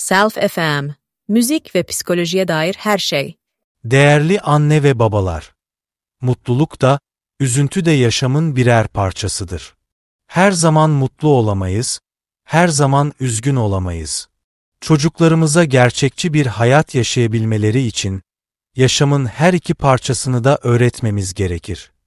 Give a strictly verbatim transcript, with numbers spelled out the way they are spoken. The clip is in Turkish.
Self F M, müzik ve psikolojiye dair her şey. Değerli anne ve babalar, mutluluk da, üzüntü de yaşamın birer parçasıdır. Her zaman mutlu olamayız, her zaman üzgün olamayız. Çocuklarımıza gerçekçi bir hayat yaşayabilmeleri için, yaşamın her iki parçasını da öğretmemiz gerekir.